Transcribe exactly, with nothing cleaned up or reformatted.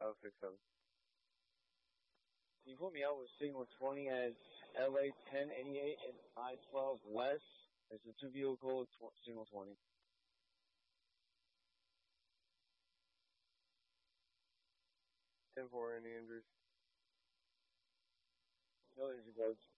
I'll fix them. Can you put me out with signal twenty as L A ten eighty-eight and I twelve west? It's a two vehicle tw- signal twenty. ten four, any injuries? No injury codes.